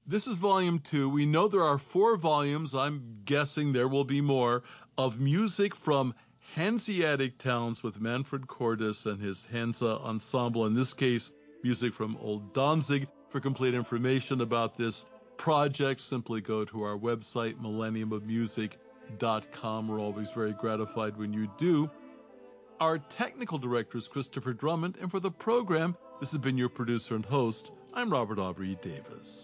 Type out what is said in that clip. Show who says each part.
Speaker 1: This is volume 2. We know there are 4 volumes, I'm guessing there will be more, of music from Hanseatic towns with Manfred Cordes and his Hansa Ensemble. In this case, music from Old Danzig. For complete information about this project, simply go to our website, millenniumofmusic.com. We're always very gratified when you do. Our technical director is Christopher Drummond, and for the program, this has been your producer and host. I'm Robert Aubrey Davis.